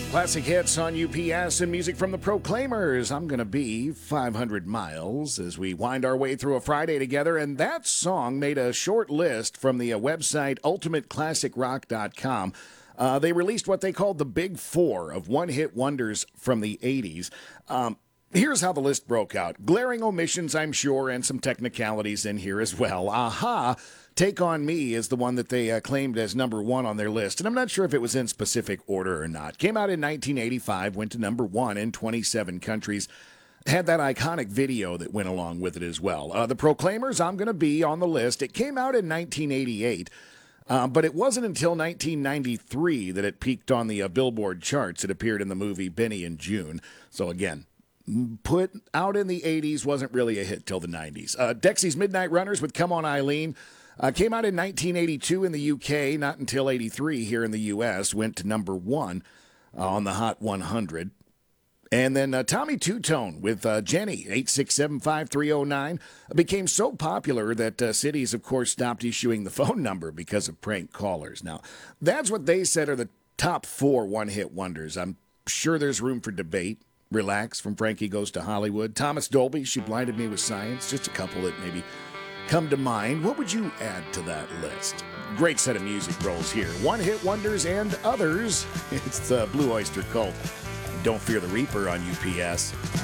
Classic hits on UPS and music from the Proclaimers. I'm gonna be 500 miles as we wind our way through a Friday together, and that song made a short list from the website ultimateclassicrock.com. They released what they called the Big Four of one-hit wonders from the 80s. Here's how the list broke out. Glaring omissions, I'm sure, and some technicalities in here as well. Aha! Take On Me is the one that they claimed as number one on their list, and I'm not sure if it was in specific order or not. Came out in 1985, went to number one in 27 countries. Had that iconic video that went along with it as well. The Proclaimers, I'm Gonna Be on the list. It came out in 1988. But it wasn't until 1993 that it peaked on the Billboard charts. It appeared in the movie Benny and June. So again, put out in the 80s, wasn't really a hit till the 90s. Dexy's Midnight Runners with Come On Eileen came out in 1982 in the UK, not until 83 here in the US. Went to number one on the Hot 100. And then Tommy Two-Tone with Jenny, 867-5309, became so popular that cities, of course, stopped issuing the phone number because of prank callers. Now, that's what they said are the top four one-hit wonders. I'm sure there's room for debate. Relax from Frankie Goes to Hollywood. Thomas Dolby, She Blinded Me with Science. Just a couple that maybe come to mind. What would you add to that list? Great set of music rolls here. One-hit wonders and others. It's the Blue Oyster Cult. Don't Fear the Reaper on UPS.